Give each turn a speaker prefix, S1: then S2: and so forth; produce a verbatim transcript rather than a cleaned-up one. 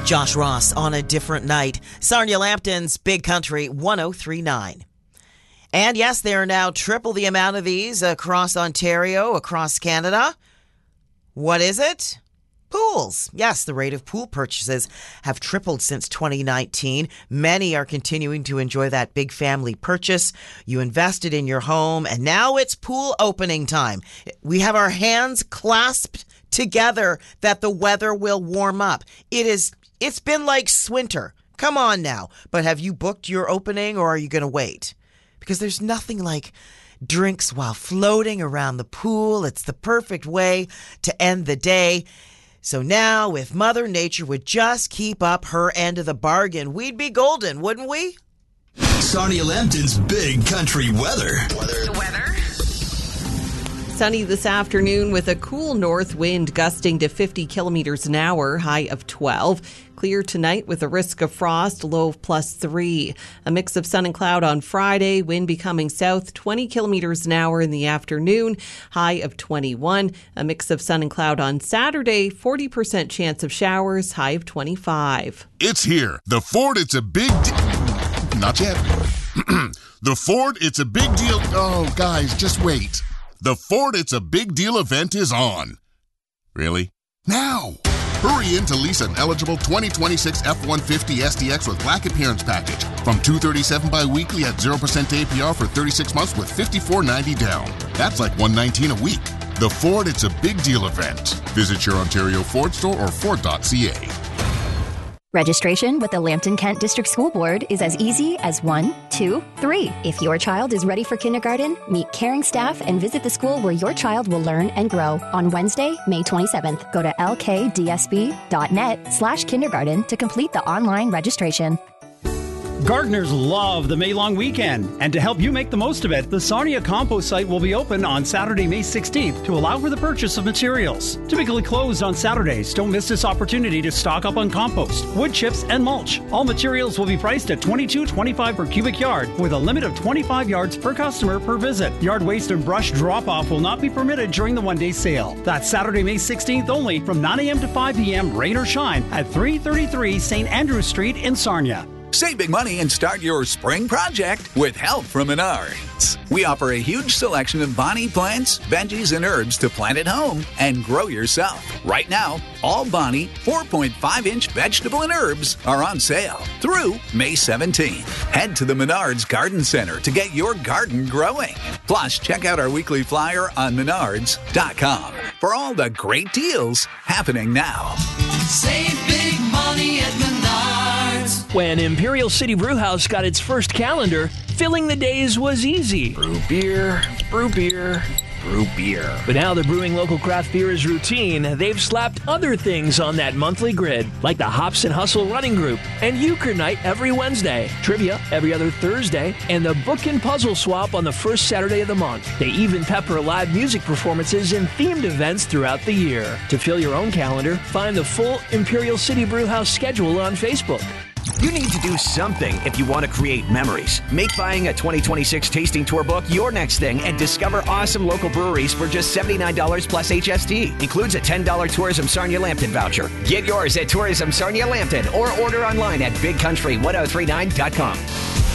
S1: Josh Ross on a different night. Sarnia Lambton's Big Country one oh three point nine. And yes, there are now triple the amount of these across Ontario, across Canada. What is it? Pools. Yes, the rate of pool purchases have tripled since twenty nineteen. Many are continuing to enjoy that big family purchase. You invested in your home, and now it's pool opening time. We have our hands clasped together that the weather will warm up. It is, it's been like swinter. Come on now. But have you booked your opening, or are you going to wait? Because there's nothing like drinks while floating around the pool. It's the perfect way to end the day. So now, if Mother Nature would just keep up her end of the bargain, we'd be golden, wouldn't we?
S2: Sarnia Lambton's Big Country weather. Weather.
S3: The weather.
S4: Sunny this afternoon with a cool north wind gusting to fifty kilometers an hour, high of twelve. Clear tonight with a risk of frost, low of plus three. A mix of sun and cloud on Friday, wind becoming south twenty kilometers an hour in the afternoon, high of twenty-one. A mix of sun and cloud on Saturday, forty percent chance of showers, high of twenty-five.
S5: It's here. The Ford, it's a big deal. Not yet. The Ford, it's a big deal. Oh, guys, just wait. The Ford It's a Big Deal event is on. Really? Now! Hurry in to lease an eligible twenty twenty-six F one fifty S D X with Black Appearance Package from two hundred thirty-seven dollars bi-weekly at zero percent A P R for thirty-six months with fifty-four ninety down. That's like one hundred nineteen dollars a week. The Ford It's a Big Deal event. Visit your Ontario Ford store or Ford dot C A.
S6: Registration with the Lambton Kent District School Board is as easy as one, two, three. If your child is ready for kindergarten, meet caring staff and visit the school where your child will learn and grow on Wednesday, May twenty-seventh. Go to lkdsb.net slash kindergarten to complete the online registration.
S7: Gardeners love the May long weekend, and to help you make the most of it, the Sarnia compost site will be open on Saturday, May sixteenth to allow for the purchase of materials. Typically closed on Saturdays, don't miss this opportunity to stock up on compost, wood chips, and mulch. All materials will be priced at twenty-two twenty-five per cubic yard, with a limit of twenty-five yards per customer per visit. Yard waste and brush drop-off will not be permitted during the one-day sale. That's Saturday, May sixteenth only from nine a.m. to five p.m. rain or shine at three thirty-three Saint Andrew Street in Sarnia.
S8: Save big money and start your spring project with help from Menards. We offer a huge selection of Bonnie plants, veggies, and herbs to plant at home and grow yourself. Right now, all Bonnie four point five inch vegetable and herbs are on sale through May seventeenth. Head to the Menards Garden Center to get your garden growing. Plus, check out our weekly flyer on menards dot com for all the great deals happening now.
S9: Save big money at Menards.
S10: When Imperial City Brewhouse got its first calendar, filling the days was easy. Brew beer, brew beer, brew beer. But now they're brewing local craft beer is routine. They've slapped other things on that monthly grid, like the Hops and Hustle Running Group, and Euchre Night every Wednesday, trivia every other Thursday, and the Book and Puzzle Swap on the first Saturday of the month. They even pepper live music performances and themed events throughout the year. To fill your own calendar, find the full Imperial City Brewhouse schedule on Facebook.
S11: You need to do something if you want to create memories. Make buying a twenty twenty-six tasting tour book your next thing and discover awesome local breweries for just seventy-nine dollars plus H S T. Includes a ten dollars Tourism Sarnia Lambton voucher. Get yours at Tourism Sarnia Lambton or order online at big country ten thirty-nine dot com.